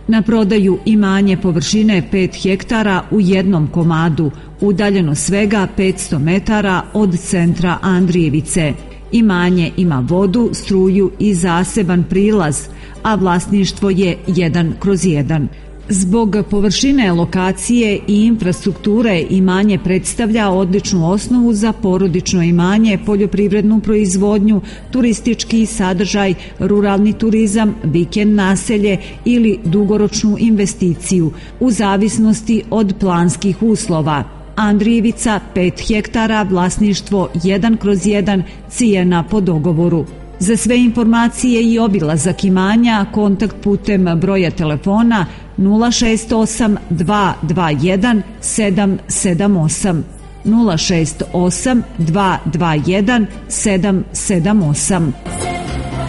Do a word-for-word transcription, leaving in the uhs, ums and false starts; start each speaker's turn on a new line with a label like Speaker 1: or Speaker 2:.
Speaker 1: Na prodaju imanje površine pet hektara u jednom komadu, udaljeno svega petsto metara od centra Andrijevice. Imanje ima vodu, struju i zaseban prilaz, a vlasništvo je jedan kroz jedan. Zbog površine, lokacije i infrastrukture imanje predstavlja odličnu osnovu za porodično imanje, poljoprivrednu proizvodnju, turistički sadržaj, ruralni turizam, vikend naselje ili dugoročnu investiciju, u zavisnosti od planskih uslova. Andrijevica pet hektara, vlasništvo jedan kroz jedan, cijena po dogovoru. Za sve informacije i obilazak imanja kontakt putem broja telefona nula šest osam dva dva jedan sedam sedam osam, nula šest osam dva dva jedan sedam sedam osam.